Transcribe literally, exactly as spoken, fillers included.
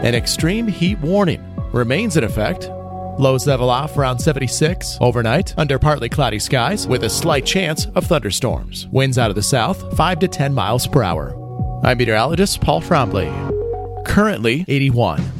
An extreme heat warning remains in effect. Lows level off around seventy-six overnight under partly cloudy skies with a slight chance of thunderstorms. Winds out of the south, five to ten miles per hour. I'm meteorologist Paul Trombley. Currently eighty-one.